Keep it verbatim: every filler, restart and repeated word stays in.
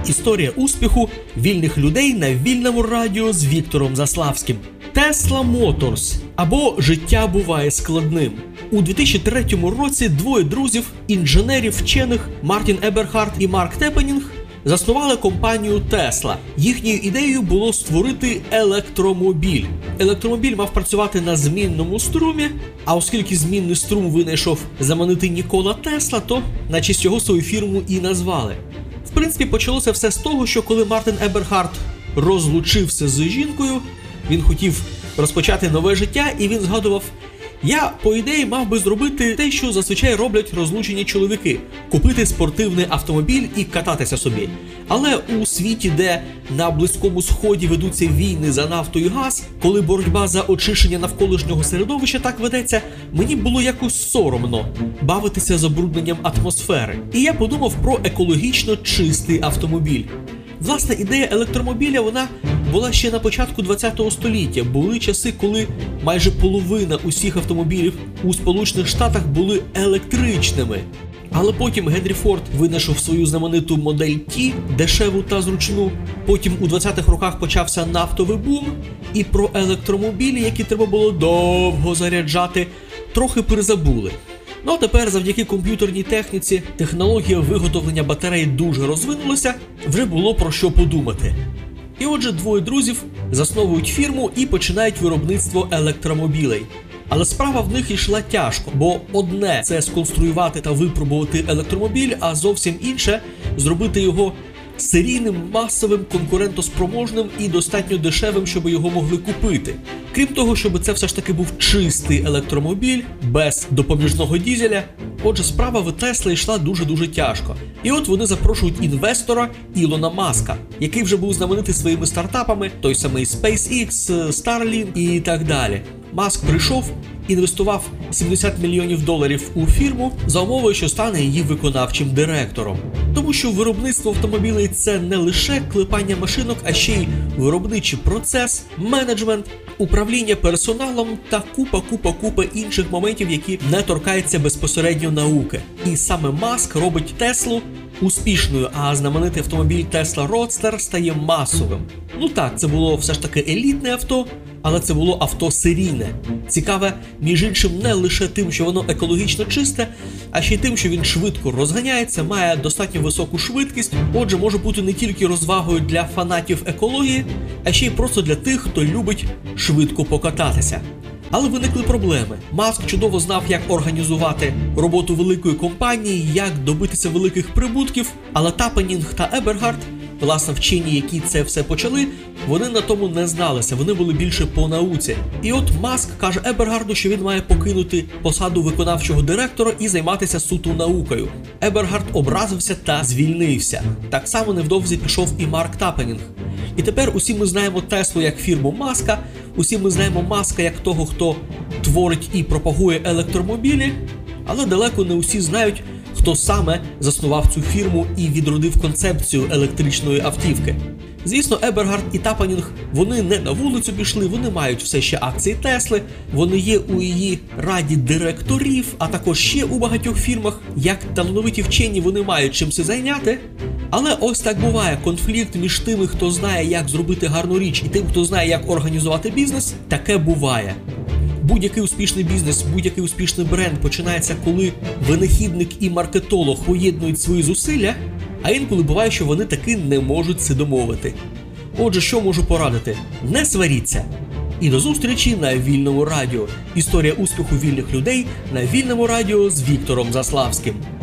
Історія успіху вільних людей на вільному радіо з Віктором Заславським. Tesla Motors або «Життя буває складним». У дві тисячі третьому році двоє друзів, інженерів-вчених Мартін Еберхард і Марк Тепенінг заснували компанію Tesla. Їхньою ідеєю було створити електромобіль. Електромобіль мав працювати на змінному струмі, а оскільки змінний струм винайшов знаменитий Нікола Тесла, то на честь його свою фірму і назвали. В принципі, почалося все з того, що коли Мартін Еберхард розлучився з жінкою, він хотів розпочати нове життя, і він згадував: «Я, по ідеї, мав би зробити те, що зазвичай роблять розлучені чоловіки – купити спортивний автомобіль і кататися собі. Але у світі, де на Близькому Сході ведуться війни за нафту і газ, коли боротьба за очищення навколишнього середовища так ведеться, мені було якось соромно бавитися забрудненням атмосфери. І я подумав про екологічно чистий автомобіль». Власне, ідея електромобіля, вона була ще на початку ХХ століття. Були часи, коли майже половина усіх автомобілів у Сполучених Штатах були електричними. Але потім Генрі Форд винайшов свою знамениту модель Ті, дешеву та зручну. Потім у двадцятих роках почався нафтовий бум, і про електромобілі, які треба було довго заряджати, трохи перезабули. Ну а тепер завдяки комп'ютерній техніці технологія виготовлення батарей дуже розвинулася, вже було про що подумати. І отже, двоє друзів засновують фірму і починають виробництво електромобілей. Але справа в них йшла тяжко, бо одне – це сконструювати та випробувати електромобіль, а зовсім інше – зробити його серійним, масовим, конкурентоспроможним і достатньо дешевим, щоб його могли купити. Крім того, щоб це все ж таки був чистий електромобіль, без допоміжного дізеля. Отже, справа в Tesla йшла дуже-дуже тяжко. І от вони запрошують інвестора Ілона Маска, який вже був знаменитий своїми стартапами, той самий SpaceX, Starlink і так далі. Маск прийшов, інвестував сімдесят мільйонів доларів у фірму за умовою, що стане її виконавчим директором. Тому що виробництво автомобілей – це не лише клепання машинок, а ще й виробничий процес, менеджмент, управління персоналом та купа-купа-купа інших моментів, які не торкаються безпосередньо науки. І саме Маск робить Теслу успішною, а знаменитий автомобіль Tesla Roadster стає масовим. Ну так, це було все ж таки елітне авто, але це було авто серійне. Цікаве, між іншим, не лише тим, що воно екологічно чисте, а ще й тим, що він швидко розганяється, має достатньо високу швидкість, отже, може бути не тільки розвагою для фанатів екології, а ще й просто для тих, хто любить швидко покататися. Але виникли проблеми. Маск чудово знав, як організувати роботу великої компанії, як добитися великих прибутків, але Тапенінг та Еберхард, власне, вчені, які це все почали, вони на тому не зналися, вони були більше по науці. І от Маск каже Ебергарду, що він має покинути посаду виконавчого директора і займатися суто наукою. Ебергард образився та звільнився. Так само невдовзі пішов і Марк Тапенінг. І тепер усі ми знаємо Теслу як фірму Маска, усі ми знаємо Маска як того, хто творить і пропагує електромобілі, але далеко не усі знають, хто саме заснував цю фірму і відродив концепцію електричної автівки. Звісно, Ебергард і Тапенінг, вони не на вулицю пішли, вони мають все ще акції Тесли, вони є у її раді директорів, а також ще у багатьох фірмах. Як талановиті вчені, вони мають чимся зайняти. Але ось так буває, конфлікт між тими, хто знає, як зробити гарну річ, і тим, хто знає, як організувати бізнес, таке буває. Будь-який успішний бізнес, будь-який успішний бренд починається, коли винахідник і маркетолог поєднують свої зусилля, а інколи буває, що вони таки не можуть це домовити. Отже, що можу порадити? Не сваріться! І до зустрічі на Вільному радіо. Історія успіху вільних людей на Вільному радіо з Віктором Заславським.